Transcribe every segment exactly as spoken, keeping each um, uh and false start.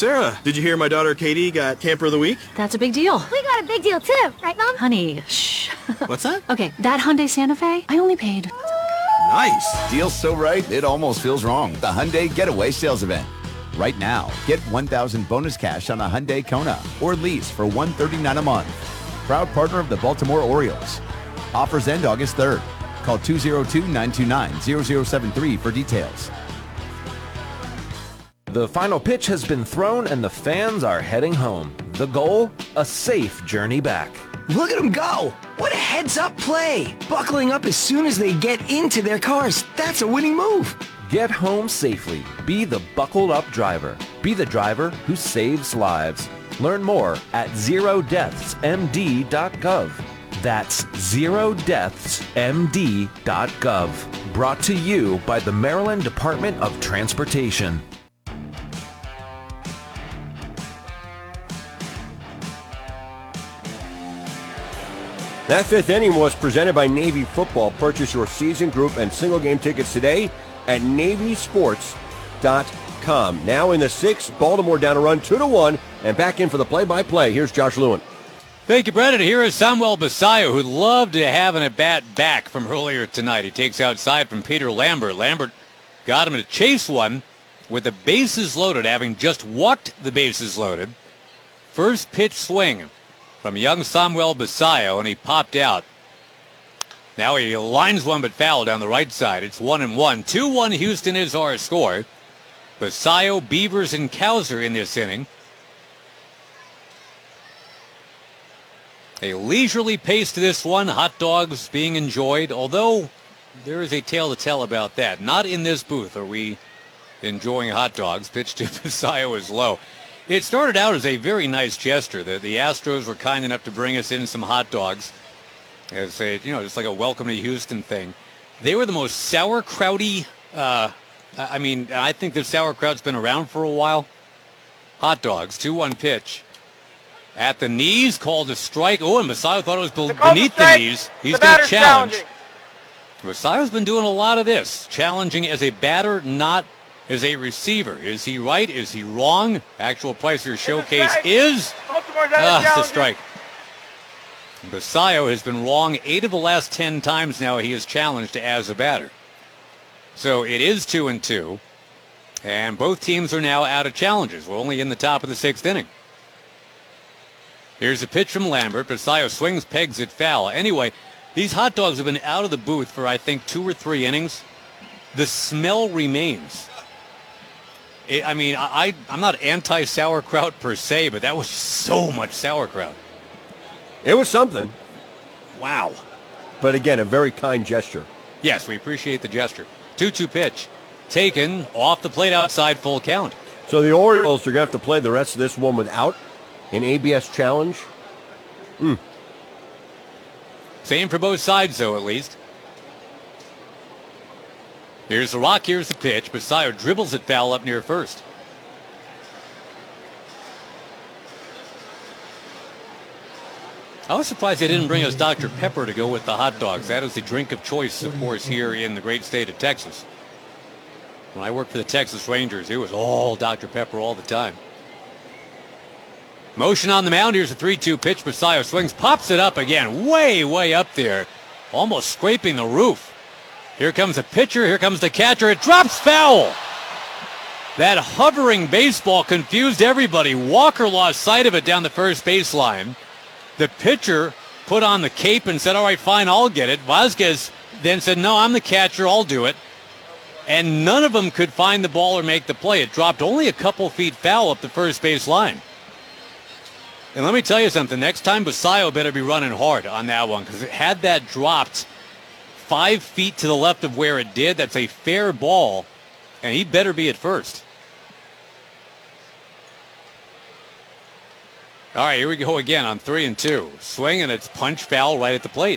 Sarah, did you hear my daughter Katie got Camper of the Week? That's a big deal. We got a big deal too, right, Mom? Honey, shh. What's that? Okay, that Hyundai Santa Fe, I only paid. Nice. Deal's so right, it almost feels wrong. The Hyundai Getaway Sales Event. Right now, get one thousand bonus cash on a Hyundai Kona or lease for one hundred thirty-nine dollars a month. Proud partner of the Baltimore Orioles. Offers end August third. Call two oh two, nine two nine, zero zero seven three for details. The final pitch has been thrown and the fans are heading home. The goal? A safe journey back. Look at them go! What a heads-up play! Buckling up as soon as they get into their cars. That's a winning move. Get home safely. Be the buckled up driver. Be the driver who saves lives. Learn more at zero deaths m d dot gov. That's zero deaths m d dot gov. Brought to you by the Maryland Department of Transportation. That fifth inning was presented by Navy Football. Purchase your season, group, and single game tickets today at navy sports dot com. Now in the sixth, Baltimore down a run two to one, and back in for the play-by-play. Here's Josh Lewin. Thank you, Brendan. Here is Samuel Basayo, who'd love to have an at-bat back from earlier tonight. He takes outside from Peter Lambert. Lambert got him to chase one with the bases loaded, having just walked the bases loaded. First pitch swing from young Samuel Basayo, and he popped out. Now he lines one but foul down the right side. It's one and one. two one Houston is our score. Basayo, Beavers, and Cowser in this inning. A leisurely pace to this one. Hot dogs being enjoyed, although there is a tale to tell about that. Not in this booth are we enjoying hot dogs. Pitch to Basayo is low. It started out as a very nice gesture. The, the Astros were kind enough to bring us in some hot dogs as a, you know, just like a welcome to Houston thing. They were the most sauerkrauty, uh, I mean, I think the sauerkraut's been around for a while. Hot dogs, two one pitch. At the knees, called a strike. Oh, and Basayo thought it was be- beneath the knees. He's going to challenge. Basayo's been doing a lot of this, challenging as a batter, not as a receiver. Is he right? Is he wrong? Actual Placer Showcase is uh, the strike. Basayo has been wrong eight of the last ten times now he has challenged as a batter. So it is two and two, and both teams are now out of challenges. We're only in the top of the sixth inning. Here's a pitch from Lambert. Basayo swings, pegs it foul. Anyway, these hot dogs have been out of the booth for, I think, two or three innings. The smell remains. It, I mean, I, I'm not anti-sauerkraut per se, but that was so much sauerkraut. It was something. Wow. But again, a very kind gesture. Yes, we appreciate the gesture. two two pitch. Taken off the plate outside, full count. So the Orioles are going to have to play the rest of this one without an A B S challenge. Mm. Same for both sides, though, at least. Here's the rock, here's the pitch. Basayo dribbles it foul up near first. I was surprised they didn't bring us Doctor Pepper to go with the hot dogs. That is the drink of choice, of course, here in the great state of Texas. When I worked for the Texas Rangers, it was all Doctor Pepper all the time. Motion on the mound. Here's a three two pitch. Basayo swings, pops it up again, way, way up there, almost scraping the roof. Here comes the pitcher. Here comes the catcher. It drops foul. That hovering baseball confused everybody. Walker lost sight of it down the first baseline. The pitcher put on the cape and said, all right, fine, I'll get it. Vasquez then said, no, I'm the catcher, I'll do it. And none of them could find the ball or make the play. It dropped only a couple feet foul up the first base line. And let me tell you something. Next time, Basayo better be running hard on that one, because had that dropped five feet to the left of where it did, that's a fair ball, and he better be at first. All right, here we go again on three and two. Swing, and it's punch foul right at the plate.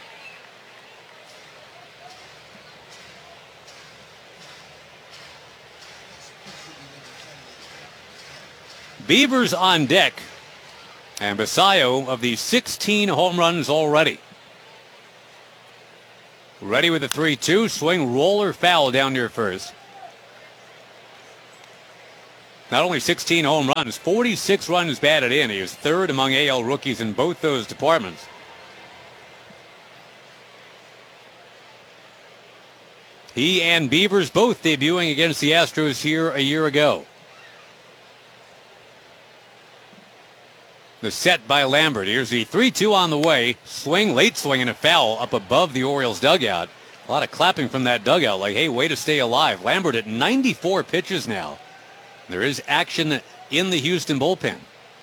Beavers on deck. And Basayo of the sixteen home runs already. Ready with the three two. Swing, roller, foul down near first. Not only sixteen home runs, forty-six runs batted in. He is third among A L rookies in both those departments. He and Beavers both debuting against the Astros here a year ago. The set by Lambert. Here's the three two on the way. Swing, late swing, and a foul up above the Orioles dugout. A lot of clapping from that dugout like, hey, way to stay alive. Lambert at ninety-four pitches now. There is action in the Houston bullpen.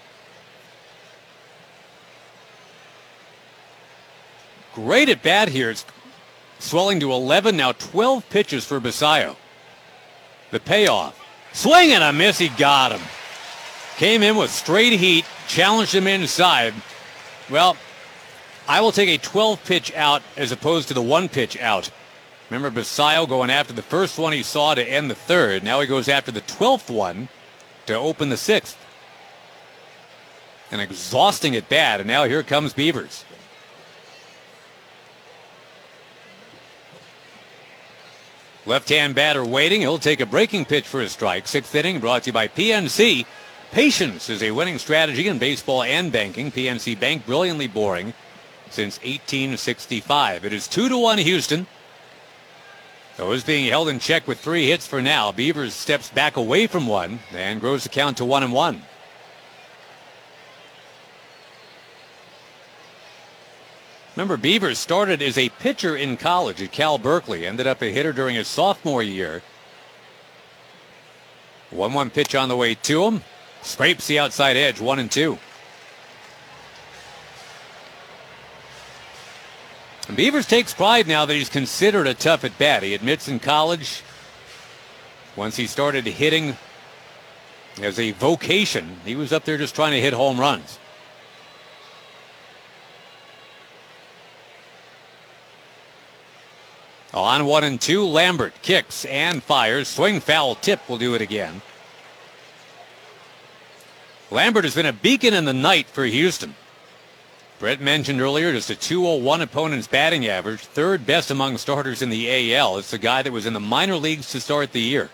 Great at bat here. It's swelling to eleven, now twelve pitches for Basayo. The payoff. Swing and a miss. He got him. Came in with straight heat, challenged him inside. Well, I will take a twelve pitch out as opposed to the one pitch out. Remember Basayo going after the first one he saw to end the third. Now he goes after the twelfth one to open the sixth. An exhausting at bat, and now here comes Beavers. Left-hand batter waiting. He'll take a breaking pitch for a strike. Sixth inning brought to you by P N C. Patience is a winning strategy in baseball and banking. P N C Bank, brilliantly boring since eighteen sixty-five. It is two to one Houston. So is being held in check with three hits for now. Beavers steps back away from one and grows the count to one and one. Remember, Beavers started as a pitcher in college at Cal Berkeley. Ended up a hitter during his sophomore year. one one pitch on the way to him. Scrapes the outside edge, one and two. And Beavers takes pride now that he's considered a tough at bat. He admits in college, once he started hitting as a vocation, he was up there just trying to hit home runs. On one and two, Lambert kicks and fires. Swing, foul, tip will do it again. Lambert has been a beacon in the night for Houston. Brett mentioned earlier just a two oh one opponent's batting average, third best among starters in the A L. It's the guy that was in the minor leagues to start the year.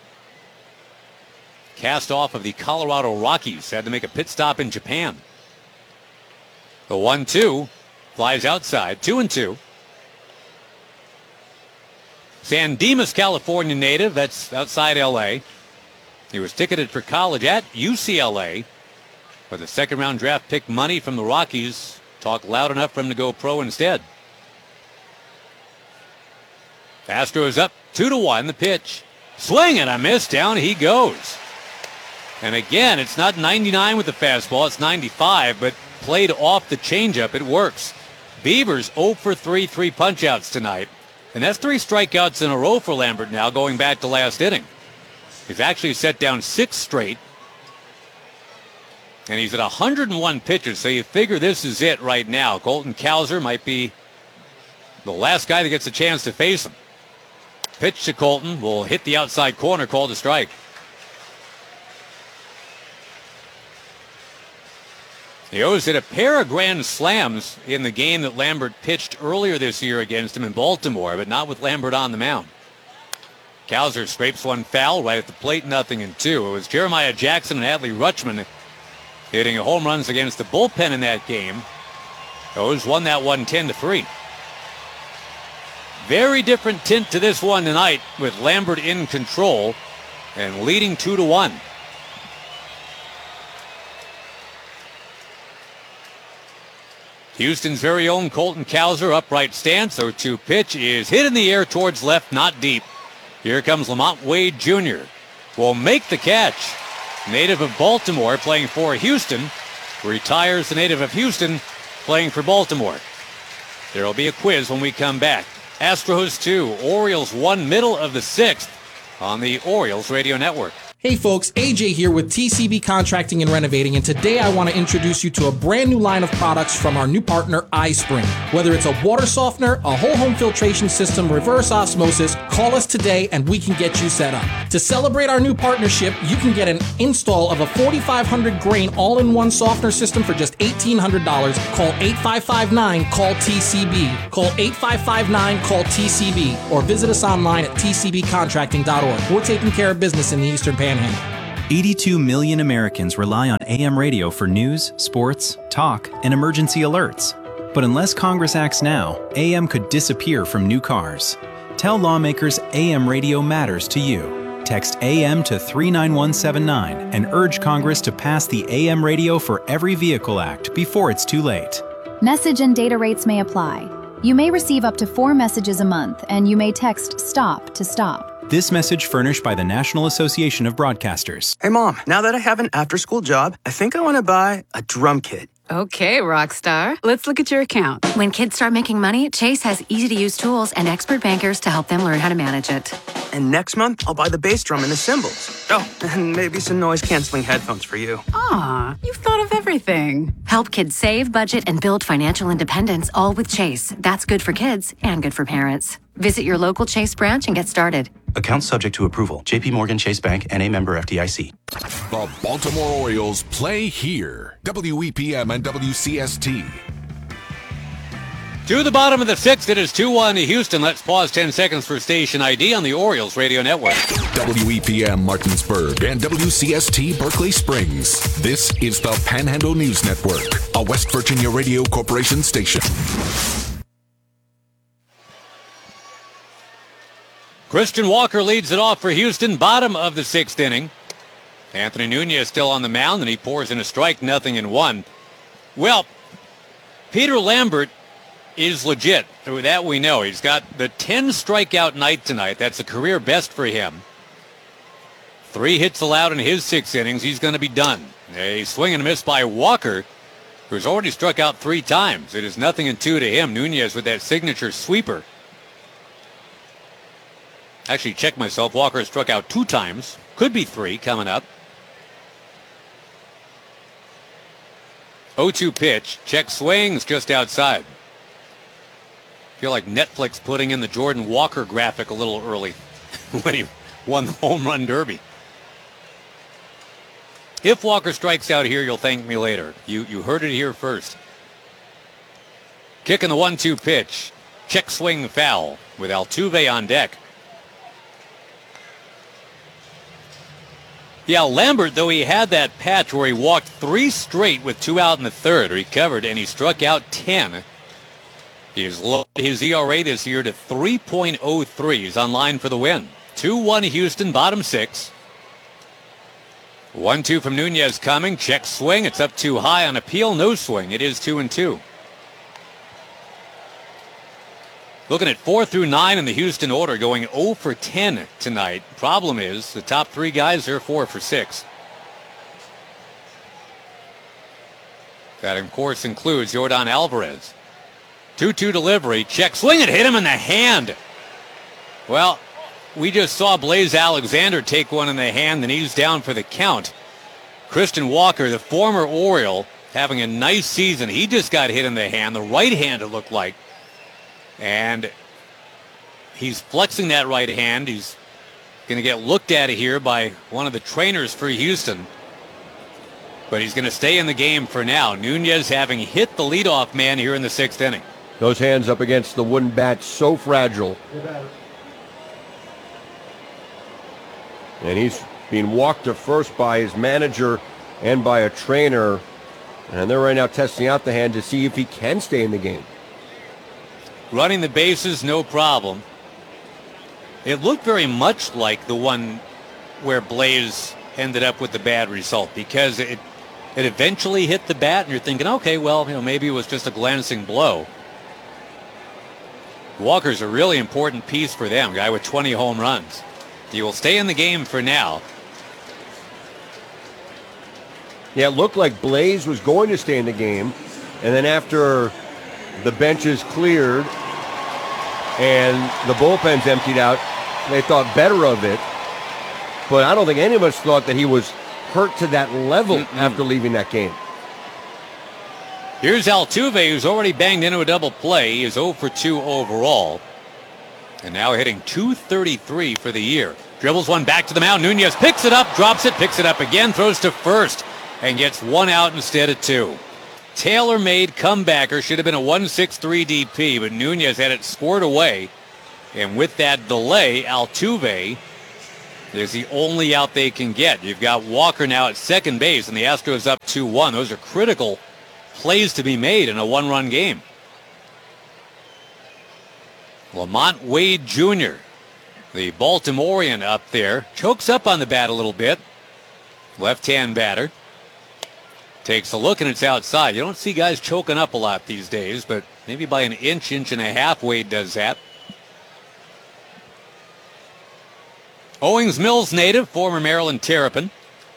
Cast off of the Colorado Rockies, had to make a pit stop in Japan. The one two flies outside, two and two. San Dimas, California native, that's outside L A. He was ticketed for college at U C L A, but the second round draft pick money from the Rockies talked loud enough for him to go pro instead. Astros up two to one. The pitch. Swing and a miss. Down he goes. And again, it's not ninety-nine with the fastball. It's ninety-five, but played off the changeup. It works. Beavers oh for three, three punch-outs tonight. And that's three strikeouts in a row for Lambert now, going back to last inning. He's actually set down six straight. And he's at one hundred one pitches, so you figure this is it right now. Colton Cowser might be the last guy that gets a chance to face him. Pitch to Colton will hit the outside corner, called a strike. The O's hit a pair of grand slams in the game that Lambert pitched earlier this year against him in Baltimore, but not with Lambert on the mound. Cowser scrapes one foul right at the plate, nothing in two. It was Jeremiah Jackson and Adley Rutschman hitting home runs against the bullpen in that game. O's won that one ten to three. Very different tint to this one tonight with Lambert in control and leading two to one. Houston's very own Colton Cowser, upright stance. oh two pitch is hit in the air towards left, not deep. Here comes Lamont Wade Junior Will make the catch. Native of Baltimore playing for Houston. Retires the native of Houston playing for Baltimore. There will be a quiz when we come back. Astros two, Orioles one, middle of the sixth on the Orioles Radio Network. Hey folks, A J here with T C B Contracting and Renovating, and today I want to introduce you to a brand new line of products from our new partner, iSpring. Whether it's a water softener, a whole home filtration system, reverse osmosis, call us today and we can get you set up. To celebrate our new partnership, you can get an install of a forty-five hundred grain all-in-one softener system for just eighteen hundred dollars. Call eight five five nine, call T C B. Call eight five five nine, call T C B, or visit us online at T C B contracting dot org. We're taking care of business in the Eastern Panhandle. eighty-two million Americans rely on A M radio for news, sports, talk, and emergency alerts. But unless Congress acts now, A M could disappear from new cars. Tell lawmakers A M radio matters to you. Text A M to three nine one seven nine and urge Congress to pass the A M Radio for Every Vehicle Act before it's too late. Message and data rates may apply. You may receive up to four messages a month, and you may text STOP to stop. This message furnished by the National Association of Broadcasters. Hey, Mom, now that I have an after-school job, I think I want to buy a drum kit. Okay, Rockstar. Let's look at your account. When kids start making money, Chase has easy-to-use tools and expert bankers to help them learn how to manage it. And next month, I'll buy the bass drum and the cymbals. Oh, and maybe some noise-canceling headphones for you. Aw, you've thought of everything. Help kids save, budget, and build financial independence, all with Chase. That's good for kids and good for parents. Visit your local Chase branch and get started. Account subject to approval. J P Morgan Chase Bank, N A member F D I C. The Baltimore Orioles play here. W E P M and W C S T. To the bottom of the sixth, it is two one to Houston. Let's pause ten seconds for station I D on the Orioles Radio Network. W E P M Martinsburg and W C S T Berkeley Springs. This is the Panhandle News Network, a West Virginia Radio Corporation station. Christian Walker leads it off for Houston, bottom of the sixth inning. Anthony Nunez still on the mound, and he pours in a strike, nothing in one. Well, Peter Lambert is legit. That we know. He's got the ten strikeout night tonight. That's a career best for him. Three hits allowed in his six innings. He's going to be done. A swing and a miss by Walker, who's already struck out three times. It is nothing in two to him. Nunez with that signature sweeper. Actually, check myself. Walker has struck out two times. Could be three coming up. oh two pitch. Check swings just outside. Feel like Netflix putting in the Jordan Walker graphic a little early when he won the home run derby. If Walker strikes out here, you'll thank me later. You you heard it here first. Kicking the one two pitch. Check swing foul with Altuve on deck. Yeah, Lambert, though he had that patch where he walked three straight with two out in the third, recovered, and he struck out ten. He's lowered his E R A this year to three point oh three. He's on line for the win. two one Houston, bottom six. one two from Nunez coming. Check swing. It's up too high on appeal. No swing. It is two and two. Looking at four through nine in the Houston order, going oh for ten tonight. Problem is, the top three guys are four for six. That, of course, includes Yordan Alvarez. two two delivery. Check swing. It hit him in the hand. Well, we just saw Blaze Alexander take one in the hand, and he's down for the count. Christian Walker, the former Oriole, having a nice season. He just got hit in the hand. The right hand, it looked like. And he's flexing that right hand. He's going to get looked at here by one of the trainers for Houston. But he's going to stay in the game for now. Nunez having hit the leadoff man here in the sixth inning. Those hands up against the wooden bat, so fragile. And he's being walked to first by his manager and by a trainer. And they're right now testing out the hand to see if he can stay in the game. Running the bases, no problem. It looked very much like the one where Blaze ended up with the bad result, because it it eventually hit the bat, and you're thinking, okay, well, you know, maybe it was just a glancing blow. Walker's a really important piece for them, guy with twenty home runs. He will stay in the game for now. Yeah, it looked like Blaze was going to stay in the game, and then after the benches cleared and the bullpen's emptied out, they thought better of it. But I don't think any of us thought that he was hurt to that level Mm-mm. after leaving that game. Here's Altuve, who's already banged into a double play. He is oh for two overall. And now hitting two thirty-three for the year. Dribbles one back to the mound. Nunez picks it up, drops it, picks it up again, throws to first, and gets one out instead of two. Tailor-made comebacker. Should have been a one six three D P, but Nunez had it scored away. And with that delay, Altuve is the only out they can get. You've got Walker now at second base, and the Astros up two one. Those are critical plays to be made in a one-run game. Lamont Wade Junior, the Baltimorean up there, chokes up on the bat a little bit. Left-hand batter. Takes a look, and it's outside. You don't see guys choking up a lot these days, but maybe by an inch, inch and a half, Wade does that. Owings Mills native, former Maryland Terrapin.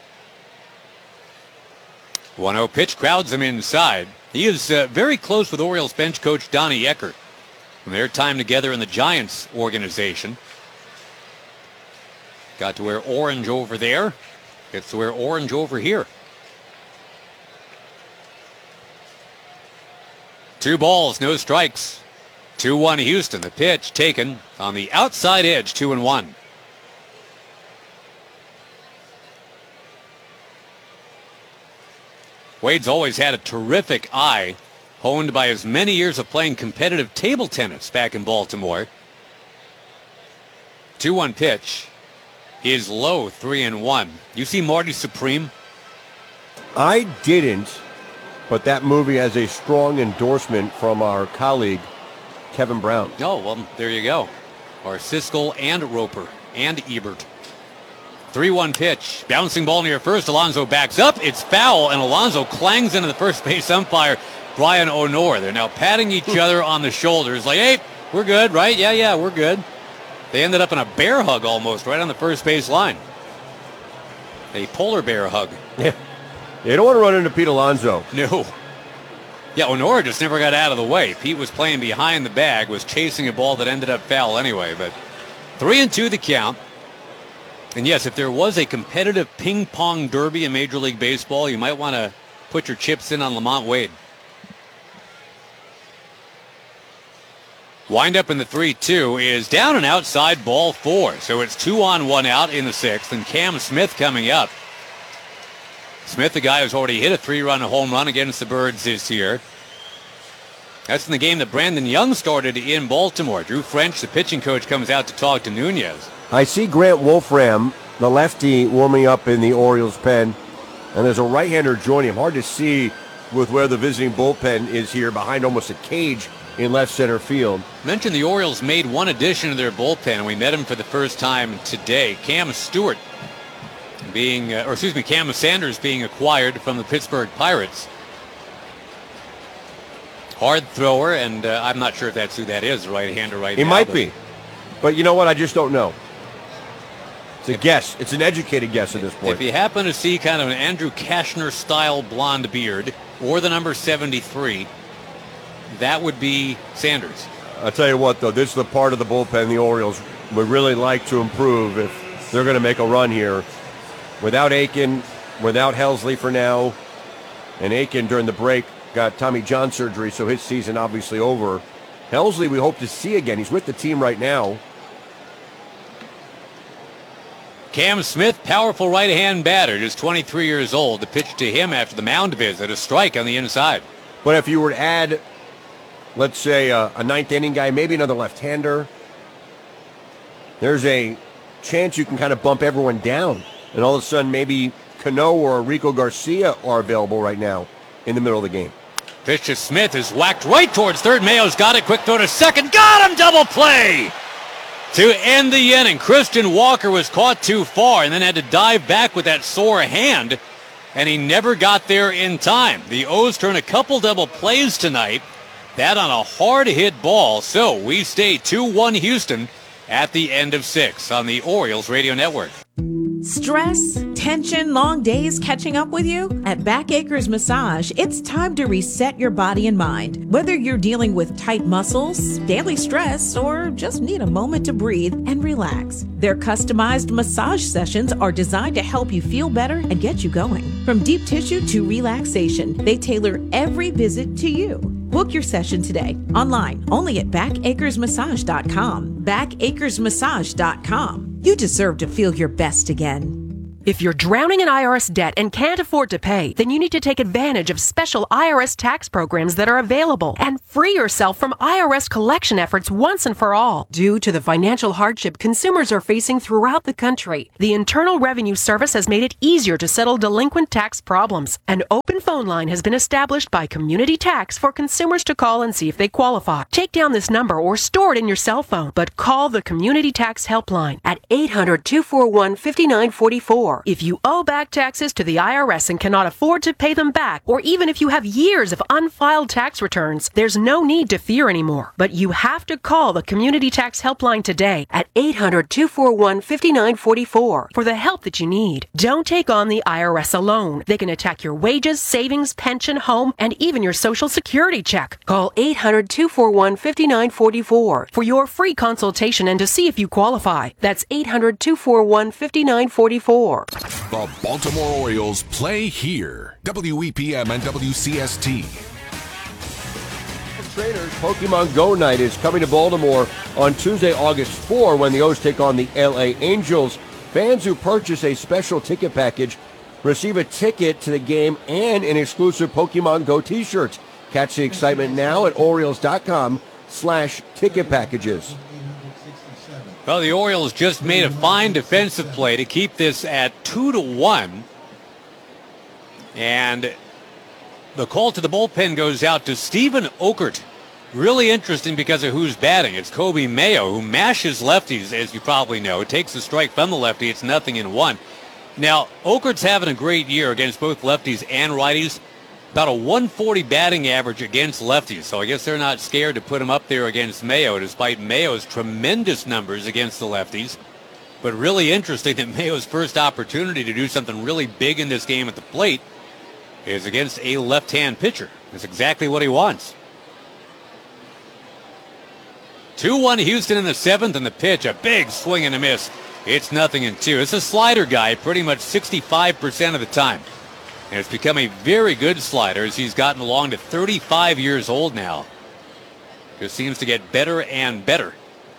one oh pitch, crowds him inside. He is uh, very close with Orioles bench coach Donnie Eckert from their time together in the Giants organization. Got to wear orange over there. Gets to wear orange over here. Two balls, no strikes. two one Houston. The pitch taken on the outside edge, two and one. Wade's always had a terrific eye, honed by his many years of playing competitive table tennis back in Baltimore. two one pitch is low, three and one. You see Marty Supreme? I didn't, but that movie has a strong endorsement from our colleague, Kevin Brown. Oh, well, there you go. Or Siskel and Roper and Ebert. three one pitch. Bouncing ball near first. Alonso backs up. It's foul, and Alonso clangs into the first base umpire, Brian O'Nor. They're now patting each other on the shoulders like, hey, we're good, right? Yeah, yeah, we're good. They ended up in a bear hug almost right on the first base line. A polar bear hug. Yeah. You don't want to run into Pete Alonso. No. Yeah, O'Nor just never got out of the way. Pete was playing behind the bag, was chasing a ball that ended up foul anyway. But three and two the count. And yes, if there was a competitive ping pong derby in Major League Baseball, you might want to put your chips in on Lamont Wade. Wind up in the three two is down and outside, ball four. So it's two on, one out in the sixth, and Cam Smith coming up. Smith, the guy who's already hit a three-run home run against the Birds this year. That's in the game that Brandon Young started in Baltimore. Drew French, the pitching coach, comes out to talk to Nunez. I see Grant Wolfram, the lefty, warming up in the Orioles pen, and there's a right-hander joining him. Hard to see with where the visiting bullpen is here, behind almost a cage in left center field. Mentioned the Orioles made one addition to their bullpen, and we met him for the first time today. Cam Stewart being, uh, or excuse me, Cam Sanders being acquired from the Pittsburgh Pirates. Hard thrower, and uh, I'm not sure if that's who that is, right-hander right He now. He might be. But you know what? I just don't know. It's a guess. It's an educated guess at this point. If you happen to see kind of an Andrew Kashner-style blonde beard or the number seventy-three, that would be Sanders. I'll tell you what, though, this is the part of the bullpen the Orioles would really like to improve if they're going to make a run here. Without Aiken, without Helsley for now, and Aiken during the break got Tommy John surgery, so his season obviously over. Helsley we hope to see again. He's with the team right now. Cam Smith, powerful right-hand batter, just twenty-three years old. The pitch to him after the mound visit, a strike on the inside. But if you were to add, let's say, a, a ninth inning guy, maybe another left-hander, there's a chance you can kind of bump everyone down. And all of a sudden, maybe Cano or Rico Garcia are available right now in the middle of the game. Pitch to Smith is whacked right towards third. Mayo's got it. Quick throw to second. Got him! Double play! To end the inning, Christian Walker was caught too far and then had to dive back with that sore hand, and he never got there in time. The O's turn a couple double plays tonight. That on a hard-hit ball. So we stay two one Houston at the end of six on the Orioles Radio Network. Stress, tension, long days catching up with you? At Backacres Massage, it's time to reset your body and mind. Whether you're dealing with tight muscles, daily stress, or just need a moment to breathe and relax, their customized massage sessions are designed to help you feel better and get you going. From deep tissue to relaxation, they tailor every visit to you. Book your session today, online, only at back acres massage dot com. back acres massage dot com. You deserve to feel your best again. If you're drowning in I R S debt and can't afford to pay, then you need to take advantage of special I R S tax programs that are available and free yourself from I R S collection efforts once and for all. Due to the financial hardship consumers are facing throughout the country, the Internal Revenue Service has made it easier to settle delinquent tax problems. An open phone line has been established by Community Tax for consumers to call and see if they qualify. Take down this number or store it in your cell phone, but call the Community Tax Helpline at eight hundred, two four one, five nine four four. If you owe back taxes to the I R S and cannot afford to pay them back, or even if you have years of unfiled tax returns, there's no need to fear anymore. But you have to call the Community Tax Helpline today at eight hundred, two four one, five nine four four for the help that you need. Don't take on the I R S alone. They can attack your wages, savings, pension, home, and even your Social Security check. Call eight hundred, two four one, five nine four four for your free consultation and to see if you qualify. That's eight hundred, two four one, five nine four four. The Baltimore Orioles play here. W E P M and W C S T. Trainers Pokemon Go Night is coming to Baltimore on Tuesday, August fourth, when the O's take on the L A Angels. Fans who purchase a special ticket package receive a ticket to the game and an exclusive Pokemon Go t-shirt. Catch the excitement now at Orioles.com slash ticket packages. Well, the Orioles just made a fine defensive play to keep this at two to one. And the call to the bullpen goes out to Stephen Okert. Really interesting because of who's batting. It's Kobe Mayo, who mashes lefties, as you probably know. Takes the strike from the lefty. It's nothing in one. Now, Okert's having a great year against both lefties and righties. About a one forty batting average against lefties, so I guess they're not scared to put him up there against Mayo, despite Mayo's tremendous numbers against the lefties. But really interesting that Mayo's first opportunity to do something really big in this game at the plate is against a left-hand pitcher. That's exactly what he wants. two one Houston in the seventh, and the pitch, a big swing and a miss. It's nothing in two. It's a slider guy pretty much sixty-five percent of the time. And it's become a very good slider as he's gotten along to thirty-five years old now. Just seems to get better and better.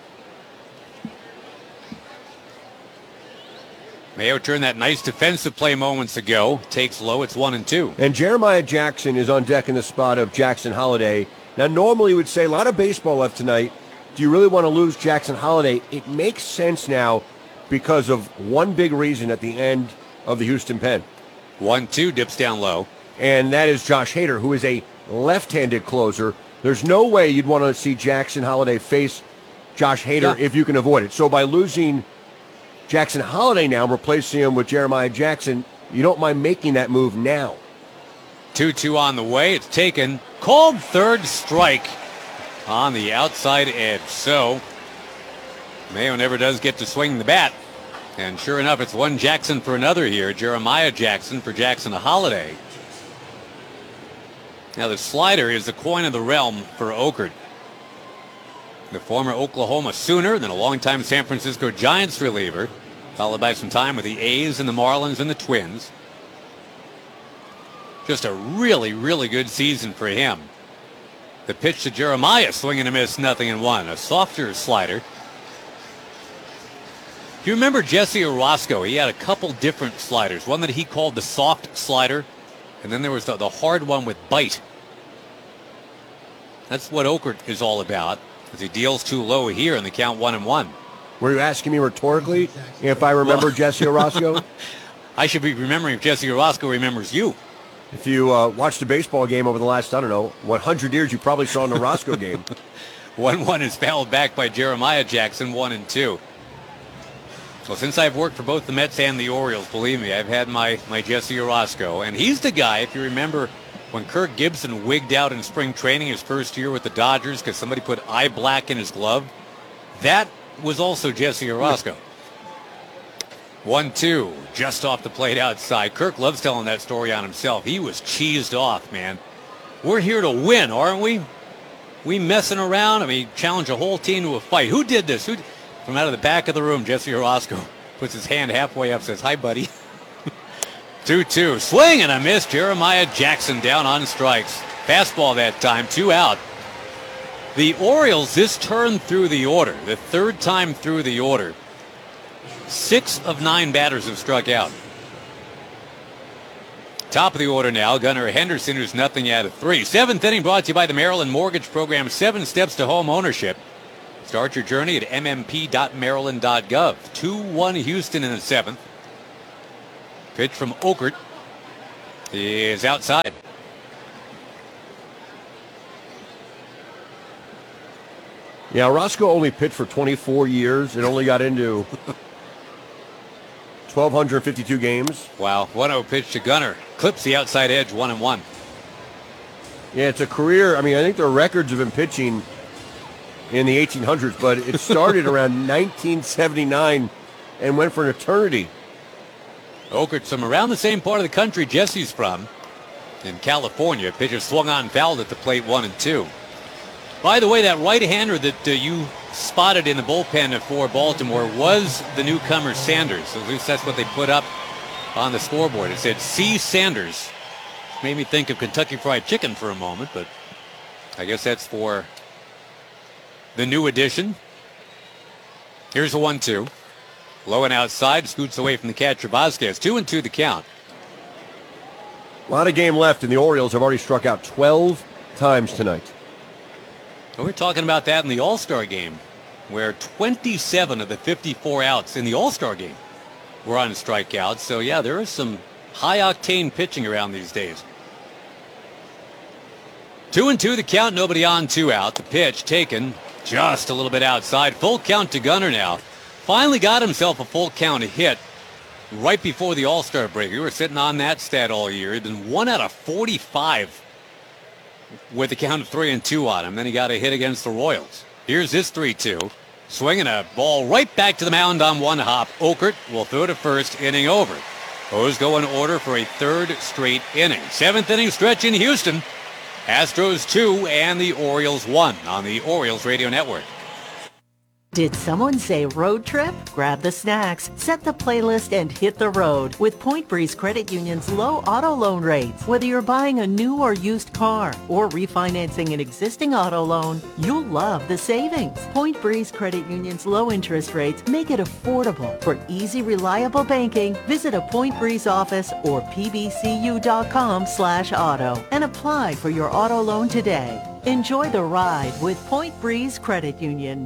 Mayo turned that nice defensive play moments ago. Takes low. It's one and two. And Jeremiah Jackson is on deck in the spot of Jackson Holliday. Now, normally you would say a lot of baseball left tonight. Do you really want to lose Jackson Holliday? It makes sense now because of one big reason at the end of the Houston pen. one two dips down low. And that is Josh Hader, who is a left-handed closer. There's no way you'd want to see Jackson Holliday face Josh Hader yeah. if you can avoid it. So by losing Jackson Holliday now, replacing him with Jeremiah Jackson, you don't mind making that move now. two two on the way. It's taken. Called third strike on the outside edge. So Mayo never does get to swing the bat. And sure enough, it's one Jackson for another here. Jeremiah Jackson for Jackson Holliday. Now the slider is the coin of the realm for Okert. The former Oklahoma Sooner, then a longtime San Francisco Giants reliever, followed by some time with the A's and the Marlins and the Twins. Just a really, really good season for him. The pitch to Jeremiah, swing and a miss, nothing in one. A softer slider. Do you remember Jesse Orozco? He had a couple different sliders. One that he called the soft slider, and then there was the, the hard one with bite. That's what Okert is all about, as he deals too low here in the count one and one. Were you asking me rhetorically if I remember well, Jesse Orozco? I should be remembering if Jesse Orozco remembers you. If you uh, watched a baseball game over the last, I don't know, one hundred years, you probably saw an Orozco game. one one is fouled back by Jeremiah Jackson, one and two. Well, since I've worked for both the Mets and the Orioles, believe me, I've had my, my Jesse Orozco. And he's the guy, if you remember, when Kirk Gibson wigged out in spring training his first year with the Dodgers because somebody put eye black in his glove. That was also Jesse Orozco. one two, just off the plate outside. Kirk loves telling that story on himself. He was cheesed off, man. We're here to win, aren't we? We messing around? I mean, challenge a whole team to a fight. Who did this? Who? From out of the back of the room, Jesse Orozco puts his hand halfway up, says, "Hi, buddy." two two. Swing and a miss. Jeremiah Jackson down on strikes. Fastball that time. Two out. The Orioles this turn through the order, the third time through the order. Six of nine batters have struck out. Top of the order now, Gunnar Henderson, who's nothing out of three. Seventh inning brought to you by the Maryland Mortgage Program. Seven steps to home ownership. Start your journey at m m p dot maryland dot gov. two one Houston in the seventh. Pitch from Okert is outside. Yeah, Roscoe only pitched for twenty-four years and only got into one thousand two hundred fifty-two games. Wow, one oh pitch to Gunnar. Clips the outside edge, one and one. Yeah, it's a career. I mean, I think their records have been pitching in the eighteen hundreds, but it started around nineteen seventy-nine and went for an eternity. Okert from around the same part of the country Jesse's from, in California. Pitcher swung on, fouled at the plate, one and two. By the way, that right-hander that uh, you spotted in the bullpen for Baltimore was the newcomer Sanders. At least that's what they put up on the scoreboard. It said C. Sanders. Made me think of Kentucky Fried Chicken for a moment, but I guess that's for the new addition. Here's a one two. Low and outside, scoots away from the catcher Vasquez. Two and two the count. A lot of game left, and the Orioles have already struck out twelve times tonight. And we're talking about that in the All-Star game, where twenty-seven of the fifty-four outs in the All-Star game were on strikeouts. So, yeah, there is some high-octane pitching around these days. Two and two the count, nobody on, two out. The pitch taken just a little bit outside. Full count to Gunnar now. Finally got himself a full count hit right before the All-Star break. We were sitting on that stat all year. He'd been one out of forty-five with a count of three and two on him. Then he got a hit against the Royals. Here's his three two. Swinging a ball right back to the mound on one hop. Okert will throw to first, inning over. O's go in order for a third straight inning. Seventh inning stretch in Houston. Astros two and the Orioles one on the Orioles Radio Network. Did someone say road trip? Grab the snacks, set the playlist, and hit the road with Point Breeze Credit Union's low auto loan rates. Whether you're buying a new or used car or refinancing an existing auto loan, you'll love the savings. Point Breeze Credit Union's low interest rates make it affordable. For easy, reliable banking, visit a Point Breeze office or p b c u dot com slash auto and apply for your auto loan today. Enjoy the ride with Point Breeze Credit Union.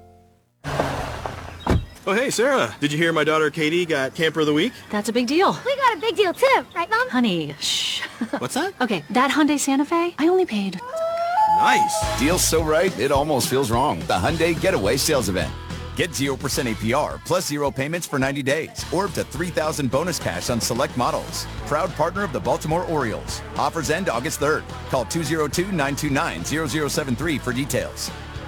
Oh, hey, Sarah. Did you hear my daughter Katie got Camper of the Week? That's a big deal. We got a big deal too, right, Mom? Honey, shh. What's that? Okay, that Hyundai Santa Fe, I only paid. Nice. Deal so right, it almost feels wrong. The Hyundai Getaway Sales Event. Get zero percent A P R plus zero payments for ninety days or up to three thousand bonus cash on select models. Proud partner of the Baltimore Orioles. Offers end August third. Call two oh two, nine two nine, zero zero seven three for details.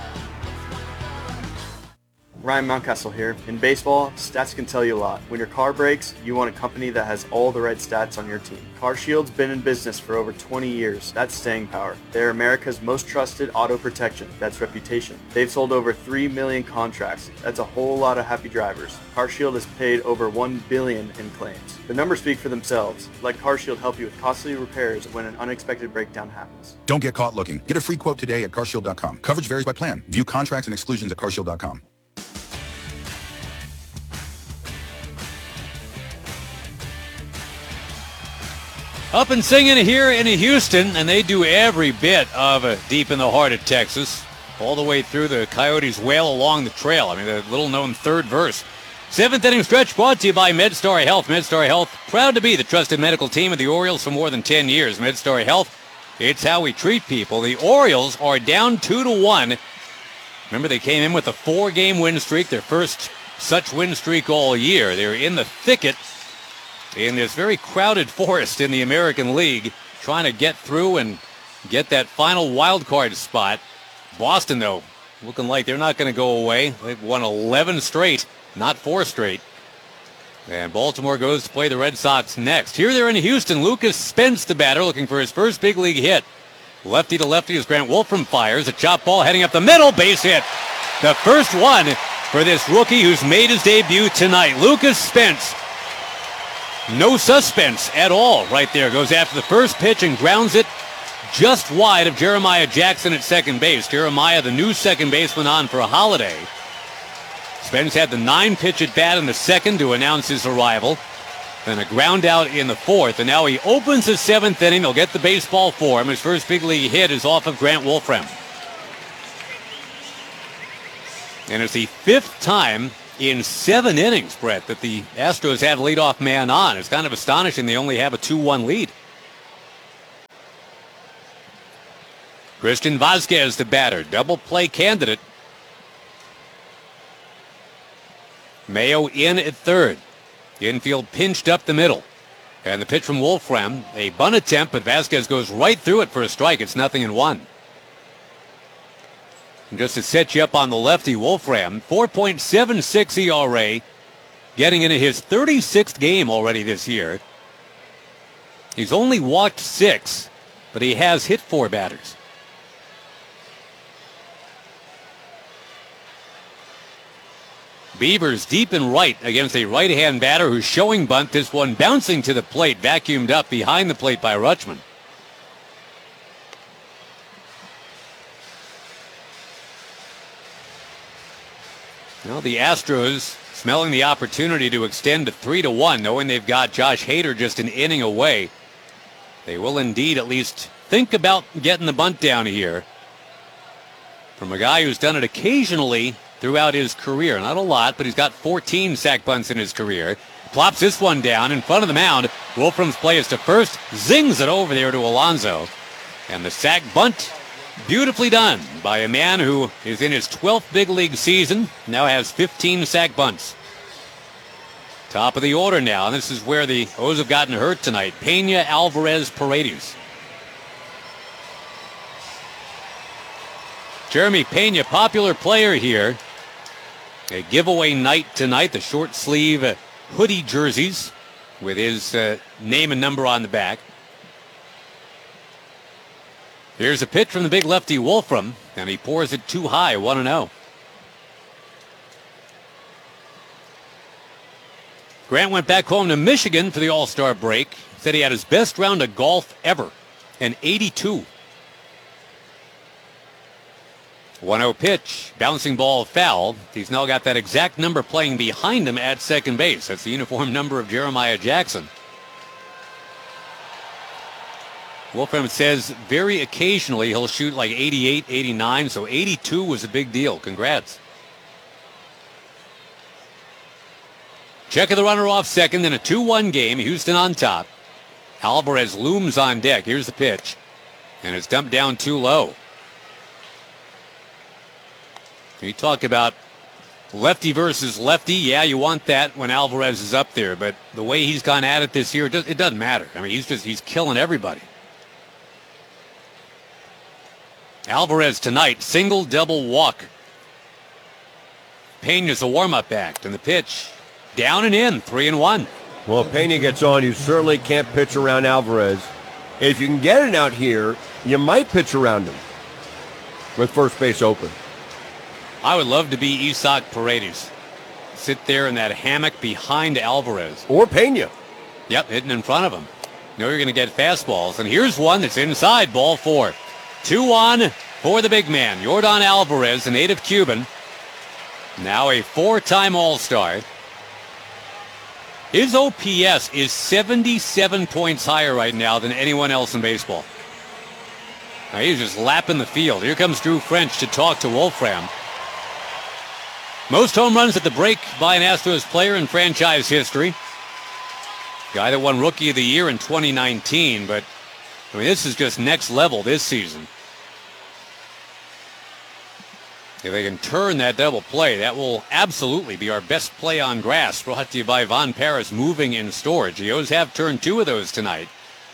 Ryan Mountcastle here. In baseball, stats can tell you a lot. When your car breaks, you want a company that has all the right stats on your team. CarShield's been in business for over twenty years. That's staying power. They're America's most trusted auto protection. That's reputation. They've sold over three million contracts. That's a whole lot of happy drivers. CarShield has paid over one billion dollars in claims. The numbers speak for themselves. Let CarShield help you with costly repairs when an unexpected breakdown happens. Don't get caught looking. Get a free quote today at car shield dot com. Coverage varies by plan. View contracts and exclusions at car shield dot com. Up and singing here in Houston, and they do every bit of uh, deep in the heart of Texas, all the way through the Coyotes wail along the trail. I mean, the little-known third verse. Seventh inning stretch brought to you by MedStar Health. MedStar Health, proud to be the trusted medical team of the Orioles for more than ten years. MedStar Health, it's how we treat people. The Orioles are down two to one. Remember, they came in with a four-game win streak, their first such win streak all year. They're in the thicket in this very crowded forest in the American League, trying to get through and get that final wild card spot. Boston, though, looking like they're not going to go away. They've won eleven straight, not four straight. And Baltimore goes to play the Red Sox next. Here they're in Houston. Lucas Spence, the batter, looking for his first big league hit. Lefty to lefty as Grant Wolfram fires. A chop ball heading up the middle, base hit. The first one for this rookie who's made his debut tonight. Lucas Spence. No suspense at all right there. Goes after the first pitch and grounds it just wide of Jeremiah Jackson at second base. Jeremiah, the new second baseman, on for a holiday. Spence had the nine-pitch at bat in the second to announce his arrival. Then a ground out in the fourth, and now he opens the seventh inning. He'll get the baseball for him. His first big league hit is off of Grant Wolfram. And it's the fifth time in seven innings, Brett, that the Astros had a leadoff man on. It's kind of astonishing they only have a two one lead. Christian Vazquez, the batter, double play candidate. Mayo in at third. Infield pinched up the middle. And the pitch from Wolfram, a bunt attempt, but Vazquez goes right through it for a strike. It's nothing in one. And just to set you up on the lefty, Wolfram, four point seven six E R A, getting into his thirty-sixth game already this year. He's only walked six, but he has hit four batters. Beavers deep and right against a right-hand batter who's showing bunt. This one bouncing to the plate, vacuumed up behind the plate by Rutschman. Well, the Astros smelling the opportunity to extend to three to one, knowing they've got Josh Hader just an inning away. They will indeed at least think about getting the bunt down here from a guy who's done it occasionally throughout his career. Not a lot, but he's got fourteen sac bunts in his career. Plops this one down in front of the mound. Wolfram's play is to first, zings it over there to Alonso. And the sac bunt, beautifully done by a man who is in his twelfth big league season, now has fifteen sac bunts. Top of the order now, and this is where the O's have gotten hurt tonight. Pena, Alvarez, Paredes. Jeremy Pena, popular player here. A giveaway night tonight, the short sleeve uh, hoodie jerseys with his uh, name and number on the back. Here's a pitch from the big lefty Wolfram, and he pours it too high, one and oh. Grant went back home to Michigan for the All-Star break. Said he had his best round of golf ever, an eighty-two. one oh pitch, bouncing ball foul. He's now got that exact number playing behind him at second base. That's the uniform number of Jeremiah Jackson. Wolfram says very occasionally he'll shoot like eighty-eight, eighty-nine, so eighty-two was a big deal. Congrats. Check of the runner off second in a two one game. Houston on top. Alvarez looms on deck. Here's the pitch. And it's dumped down too low. You talk about lefty versus lefty. Yeah, you want that when Alvarez is up there. But the way he's gone at it this year, it, does, it doesn't matter. I mean, he's just he's killing everybody. Alvarez tonight, single, double, walk. Pena's a warm-up act, and the pitch down and in, three and one. Well, if Pena gets on, you certainly can't pitch around Alvarez. If you can get it out here, you might pitch around him with first base open. I would love to be Isaac Paredes. Sit there in that hammock behind Alvarez. Or Pena. Yep, hitting in front of him. You know you're going to get fastballs. And here's one that's inside, ball four. two one for the big man. Yordan Alvarez, a native Cuban. Now a four-time All-Star. His O P S is seventy-seven points higher right now than anyone else in baseball. Now he's just lapping the field. Here comes Drew French to talk to Wolfram. Most home runs at the break by an Astros player in franchise history. Guy that won Rookie of the Year in twenty nineteen, but I mean, this is just next level this season. If they can turn that double play, that will absolutely be our best play on grass. Brought to you by Von Paris Moving and Storage. The O's have turned two of those tonight.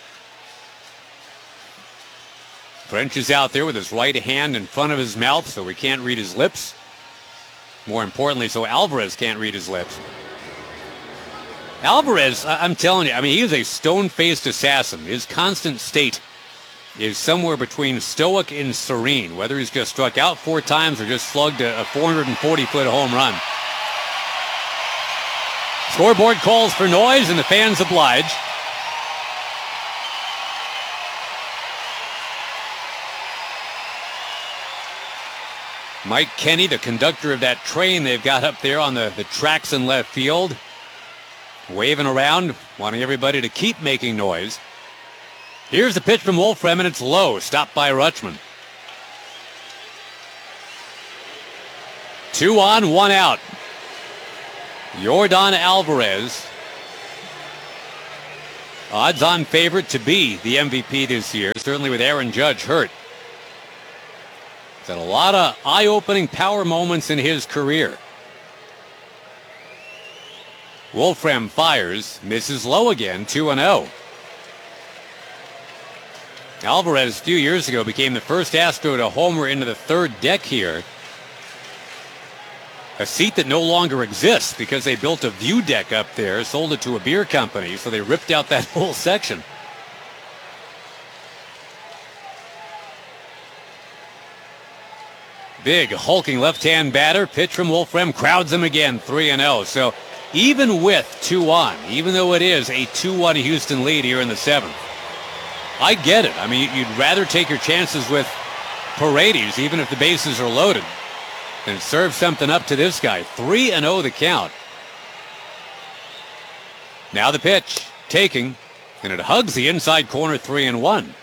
French is out there with his right hand in front of his mouth, so we can't read his lips. More importantly, so Alvarez can't read his lips. Alvarez, I'm telling you, I mean, he is a stone-faced assassin. His constant state is somewhere between stoic and serene, whether he's just struck out four times or just slugged a four hundred forty foot home run. Scoreboard calls for noise, and the fans oblige. Mike Kenny, the conductor of that train they've got up there on the, the tracks in left field. waving around, wanting everybody to keep making noise. Here's the pitch from Wolfram, and it's low, stopped by Rutschman. Two on, one out. Yordan Alvarez, odds-on favorite to be the M V P this year, certainly with Aaron Judge hurt. He's had a lot of eye-opening power moments in his career. Wolfram fires, misses low again, two and oh. Alvarez a few years ago became the first Astro to homer into the third deck here. A seat that no longer exists because they built a view deck up there, sold it to a beer company, so they ripped out that whole section. Big hulking left-hand batter, pitch from Wolfram, crowds him again, three and oh. So even with two on, even though it is a two one Houston lead here in the seventh, I get it. I mean, you'd rather take your chances with Paredes, even if the bases are loaded, than serve something up to this guy. three and oh the count. Now the pitch, taking, and it hugs the inside corner, three and one.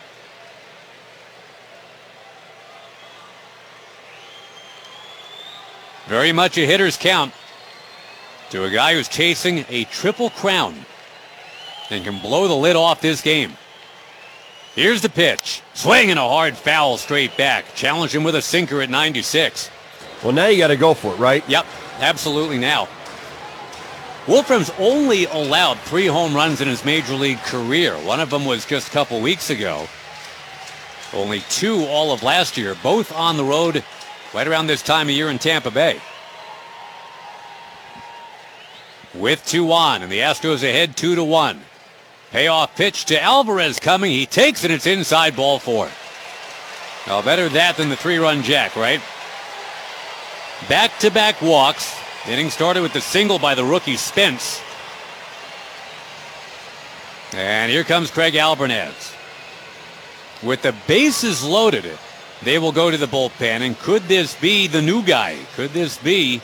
Very much a hitter's count to a guy who's chasing a triple crown and can blow the lid off this game. Here's the pitch. Swing and a hard foul straight back. Challenge him with a sinker at ninety-six. Well, now you got to go for it, right? Yep, absolutely now. Wolfram's only allowed three home runs in his major league career. One of them was just a couple weeks ago. Only two all of last year, both on the road right around this time of year in Tampa Bay. With two on, and the Astros ahead two to one. Payoff pitch to Alvarez coming. He takes it. It's inside, ball four. Now, better that than the three-run jack, right? Back-to-back walks. Inning started with the single by the rookie Spence. And here comes Craig Albernaz. With the bases loaded, they will go to the bullpen. And could this be the new guy? Could this be...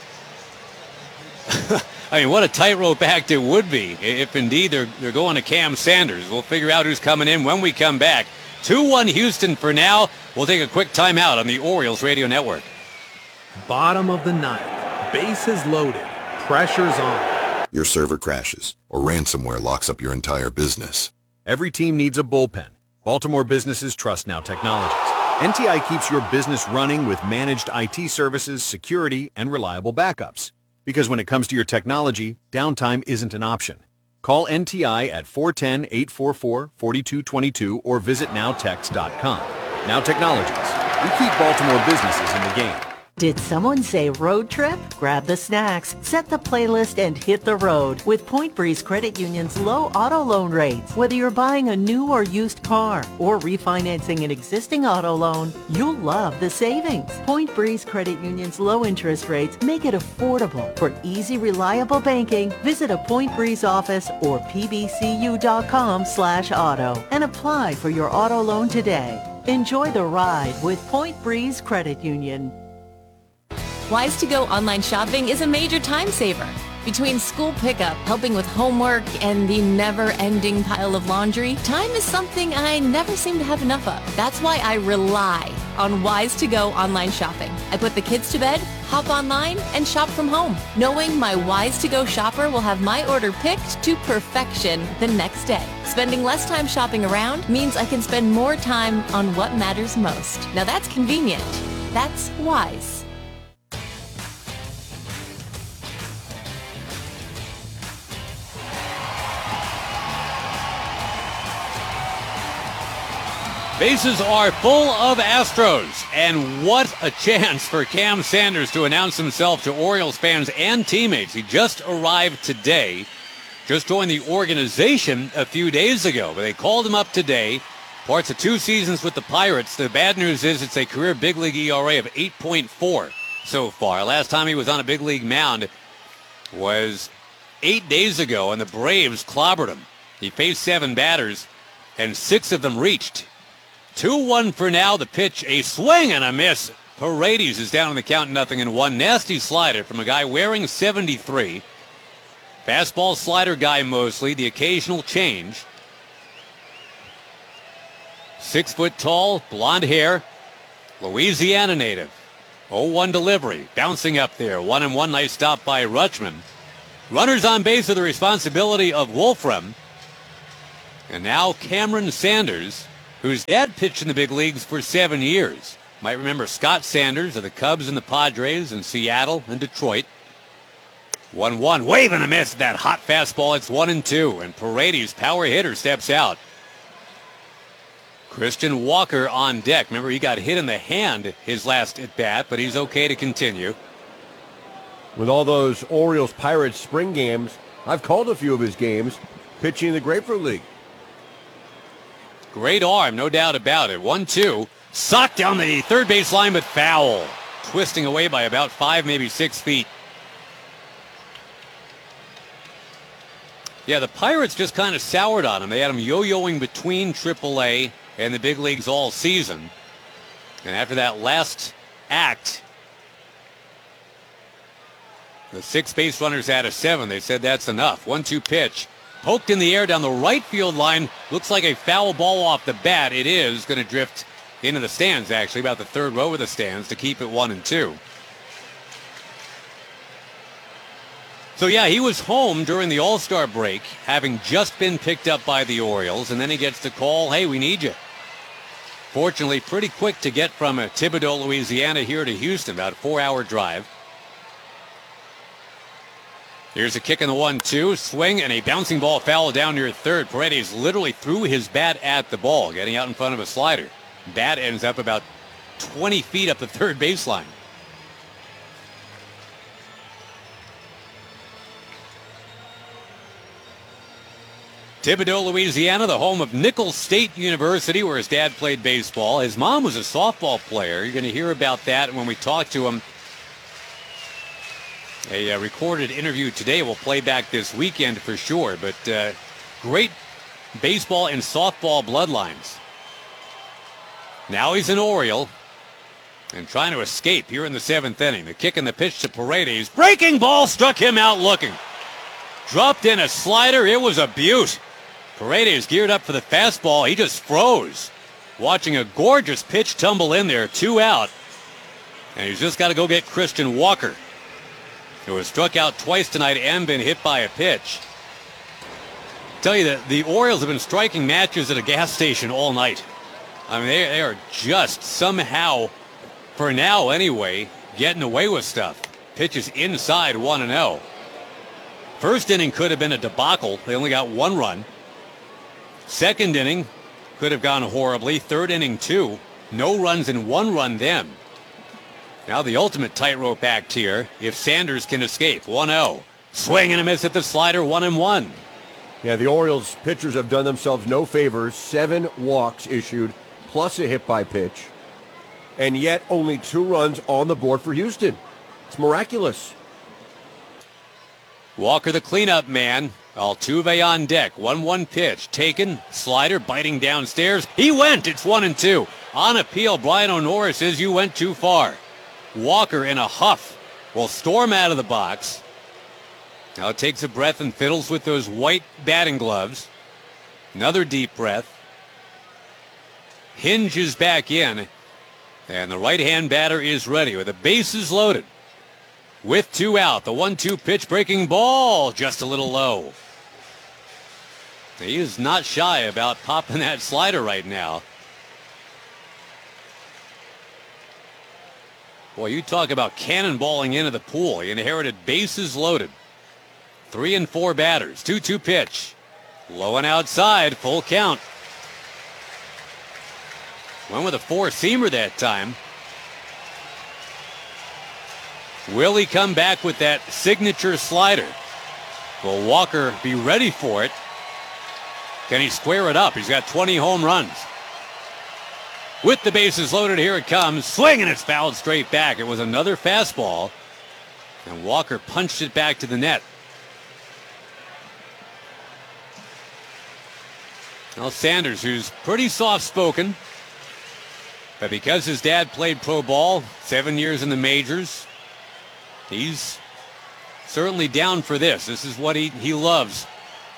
I mean, what a tightrope act it would be if indeed they're, they're going to Cam Sanders. We'll figure out who's coming in when we come back. two one Houston for now. We'll take a quick timeout on the Orioles Radio Network. Bottom of the ninth. Bases loaded. Pressure's on. Your server crashes or ransomware locks up your entire business. Every team needs a bullpen. Baltimore businesses trust Now Technologies. N T I keeps your business running with managed I T services, security, and reliable backups. Because when it comes to your technology, downtime isn't an option. Call N T I at four one zero, eight four four, four two two two or visit now tex dot com. Now Technologies. We keep Baltimore businesses in the game. Did someone say road trip? Grab the snacks, set the playlist, and hit the road with Point Breeze Credit Union's low auto loan rates. Whether you're buying a new or used car or refinancing an existing auto loan, you'll love the savings. Point Breeze Credit Union's low interest rates make it affordable. For easy, reliable banking, visit a Point Breeze office or p b c u dot com slash auto and apply for your auto loan today. Enjoy the ride with Point Breeze Credit Union. Wise to Go online shopping is a major time saver. Between school pickup, helping with homework, and the never-ending pile of laundry, time is something I never seem to have enough of. That's why I rely on Wise to Go online shopping. I put the kids to bed, hop online, and shop from home, knowing my Wise to Go shopper will have my order picked to perfection the next day. Spending less time shopping around means I can spend more time on what matters most. Now that's convenient. That's Wise. Bases are full of Astros, and what a chance for Cam Sanders to announce himself to Orioles fans and teammates. He just arrived today, just joined the organization a few days ago, but they called him up today. Parts of two seasons with the Pirates. The bad news is it's a career big league E R A of eight point four so far. Last time he was on a big league mound was eight days ago, and the Braves clobbered him. He faced seven batters, and six of them reached. two one for now. The pitch, a swing and a miss. Paredes is down on the count, nothing in one. Nasty slider from a guy wearing seventy-three. Fastball slider guy mostly, the occasional change. Six foot tall, blonde hair, Louisiana native. oh one delivery, bouncing up there. One and one, nice stop by Rutschman. Runners on base are the responsibility of Wolfram. And now Cameron Sanders, whose dad pitched in the big leagues for seven years. Might remember Scott Sanders of the Cubs and the Padres in Seattle and Detroit. one one, wave and a miss. That hot fastball, it's one and two. And Paredes, power hitter, steps out. Christian Walker on deck. Remember, he got hit in the hand his last at-bat, but he's okay to continue. With all those Orioles-Pirates spring games, I've called a few of his games pitching in the Grapefruit League. Great arm, no doubt about it. one two. Socked down the third base line, but foul. Twisting away by about five, maybe six feet. Yeah, the Pirates just kind of soured on him. They had him yo-yoing between triple A and the big leagues all season. And after that last act, the six base runners out of seven, they said that's enough. one two pitch. Poked in the air down the right field line. Looks like a foul ball off the bat. It is going to drift into the stands, actually, about the third row of the stands to keep it one and two. So, yeah, he was home during the All-Star break, having just been picked up by the Orioles, and then he gets the call, hey, we need you. Fortunately, pretty quick to get from uh, Thibodaux, Louisiana, here to Houston, about a four-hour drive. Here's a kick in the one two, swing, and a bouncing ball foul down near third. Paredes literally threw his bat at the ball, getting out in front of a slider. Bat ends up about twenty feet up the third baseline. Thibodaux, Louisiana, the home of Nicholls State University, where his dad played baseball. His mom was a softball player. You're going to hear about that when we talk to him. A uh, recorded interview today will play back this weekend for sure, but uh, great baseball and softball bloodlines. Now he's an Oriole and trying to escape here in the seventh inning. The kick and the pitch to Paredes. Breaking ball struck him out looking. Dropped in a slider. It was a beaut. Paredes geared up for the fastball. He just froze. Watching a gorgeous pitch tumble in there. Two out. And he's just got to go get Christian Walker, who was struck out twice tonight and been hit by a pitch. Tell you that the Orioles have been striking matches at a gas station all night. I mean, they, they are just somehow, for now anyway, getting away with stuff. Pitches inside one and oh. First inning could have been a debacle. They only got one run. Second inning could have gone horribly. Third inning, two. No runs and one run then. Now the ultimate tightrope act here, if Sanders can escape. one oh. Swing and a miss at the slider, one and one. Yeah, the Orioles pitchers have done themselves no favors. Seven walks issued, plus a hit by pitch. And yet only two runs on the board for Houston. It's miraculous. Walker the cleanup man. Altuve on deck. one one pitch. Taken. Slider biting downstairs. He went. It's one and two. On appeal, Brian O'Nora says you went too far. Walker in a huff will storm out of the box. Now takes a breath and fiddles with those white batting gloves. Another deep breath. Hinges back in. And the right-hand batter is ready with the bases loaded. With two out, the one two pitch, breaking ball just a little low. He is not shy about popping that slider right now. Boy, you talk about cannonballing into the pool. He inherited bases loaded. Three and four batters. two two pitch. Low and outside, full count. Went with a four-seamer that time. Will he come back with that signature slider? Will Walker be ready for it? Can he square it up? He's got twenty home runs. With the bases loaded, here it comes. Swing, and it's fouled straight back. It was another fastball. And Walker punched it back to the net. Now Sanders, who's pretty soft-spoken, but because his dad played pro ball, seven years in the majors, he's certainly down for this. This is what he, he loves.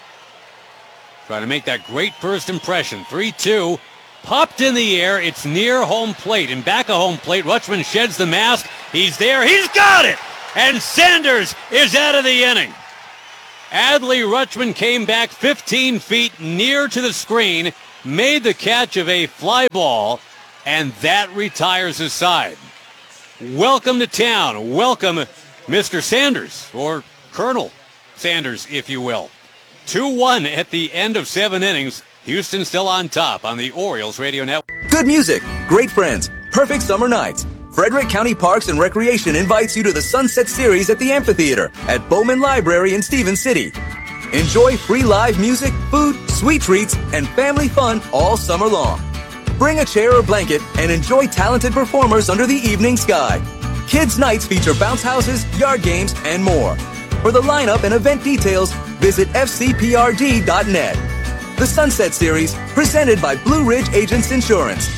Trying to make that great first impression. three two. Popped in the air. It's near home plate. And back of home plate, Rutschman sheds the mask. He's there. He's got it! And Sanders is out of the inning. Adley Rutschman came back fifteen feet near to the screen, made the catch of a fly ball, and that retires his side. Welcome to town. Welcome, Mister Sanders, or Colonel Sanders, if you will. two one at the end of seven innings. Houston still on top on the Orioles Radio Network. Good music, great friends, perfect summer nights. Frederick County Parks and Recreation invites you to the Sunset Series at the Amphitheater at Bowman Library in Stevens City. Enjoy free live music, food, sweet treats, and family fun all summer long. Bring a chair or blanket and enjoy talented performers under the evening sky. Kids' nights feature bounce houses, yard games, and more. For the lineup and event details, visit f c p r d dot net. The Sunset Series, presented by Blue Ridge Agents Insurance.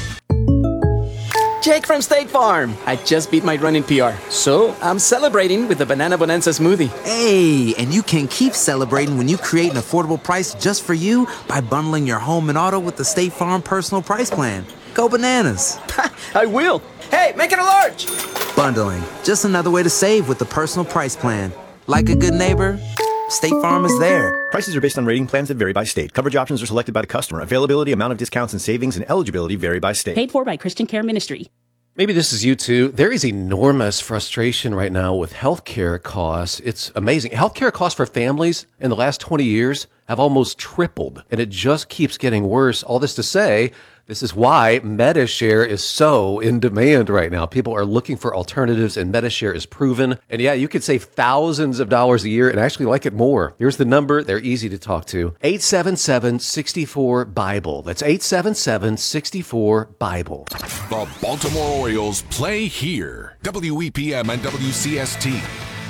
Jake from State Farm. I just beat my running P R, so I'm celebrating with a Banana Bonanza smoothie. Hey, and you can keep celebrating when you create an affordable price just for you by bundling your home and auto with the State Farm Personal Price Plan. Go bananas. I will. Hey, make it a large. Bundling, just another way to save with the Personal Price Plan. Like a good neighbor, State Farm is there. Prices are based on rating plans that vary by state. Coverage options are selected by the customer. Availability, amount of discounts and savings, and eligibility vary by state. Paid for by Christian Care Ministry. Maybe this is you too. There is enormous frustration right now with healthcare costs. It's amazing. Healthcare costs for families in the last twenty years have almost tripled, and it just keeps getting worse. All this to say, this is why MediShare is so in demand right now. People are looking for alternatives, and MediShare is proven. And yeah, you could save thousands of dollars a year and actually like it more. Here's the number. They're easy to talk to. eight seven seven, six four, BIBLE. That's eight seven seven, six four, BIBLE. The Baltimore Orioles play here. W E P M and W C S T.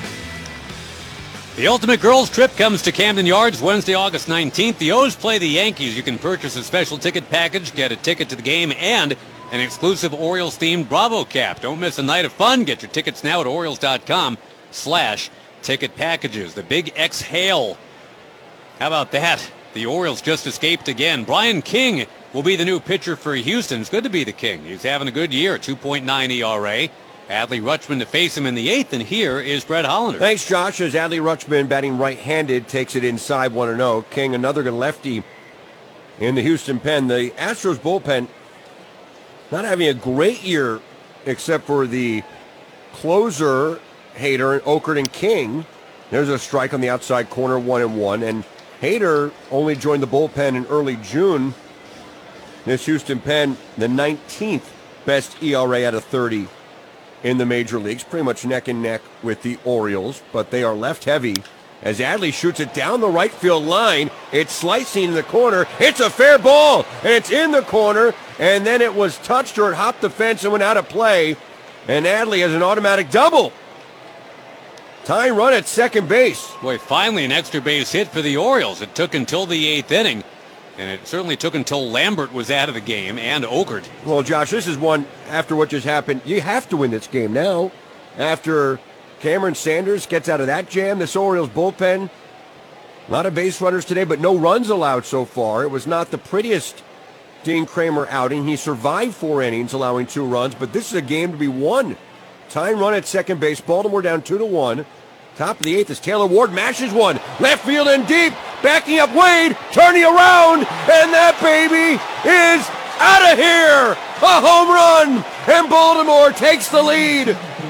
The Ultimate Girls Trip comes to Camden Yards Wednesday, August nineteenth. The O's play the Yankees. You can purchase a special ticket package, get a ticket to the game, and an exclusive Orioles-themed Bravo cap. Don't miss a night of fun. Get your tickets now at Orioles.com slash ticket packages. The big exhale. How about that? The Orioles just escaped again. Brian King will be the new pitcher for Houston. It's good to be the King. He's having a good year, two point nine E R A. Adley Rutschman to face him in the eighth, and here is Brett Hollander. Thanks, Josh. As Adley Rutschman, batting right-handed, takes it inside one and oh. King, another good lefty in the Houston pen. The Astros bullpen not having a great year except for the closer, Hader, Okert, and King. There's a strike on the outside corner, one and one. And Hader only joined the bullpen in early June. This Houston pen, the nineteenth best E R A out of thirty in the major leagues, pretty much neck and neck with the Orioles, but they are left heavy as Adley shoots it down the right field line. It's slicing in the corner. It's a fair ball, and it's in the corner, and then it was touched or it hopped the fence and went out of play, and Adley has an automatic double. Tying run at second base. Boy, finally an extra base hit for the Orioles. It took until the eighth inning, and it certainly took until Lambert was out of the game and Okert. Well, Josh, this is one, after what just happened, you have to win this game now. After Cameron Sanders gets out of that jam, this Orioles bullpen, a lot of base runners today, but no runs allowed so far. It was not the prettiest Dean Kramer outing. He survived four innings, allowing two runs, but this is a game to be won. Tying run at second base, Baltimore down two to one. Top of the eighth as Taylor Ward mashes one. Left field and deep. Backing up Wade. Turning around. And that baby is out of here. A home run. And Baltimore takes the lead.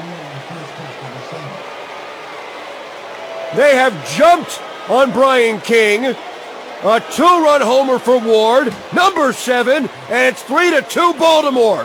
They have jumped on Brian King. A two-run homer for Ward. Number seven. And it's three to two Baltimore.